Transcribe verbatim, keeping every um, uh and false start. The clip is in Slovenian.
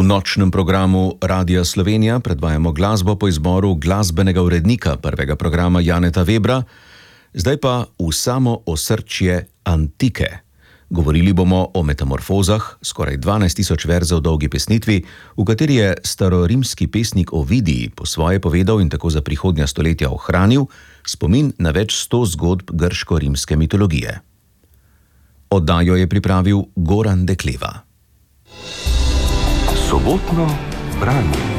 nočnem programu Radia Slovenija predvajamo glasbo po izboru glasbenega urednika prvega programa Janeta Webra, zdaj pa v samo osrčje antike. Govorili bomo o metamorfozah, skoraj dvanajst tisoč verzov dolgi pesnitvi, v kateri je starorimski pesnik Ovidij po svoje povedal in tako za prihodnja stoletja ohranil spomin na več sto zgodb grško-rimske mitologije. Oddajo je pripravil Goran Dekleva. Sobotno branje.